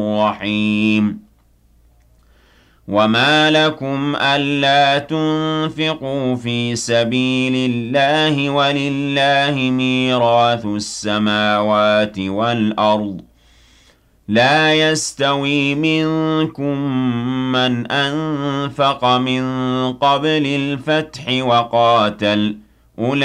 رحيم وما لكم ألا تنفقوا في سبيل الله ولله ميراث السماوات والأرض لا يستوي منكم من أنفق من قبل الفتح وقاتل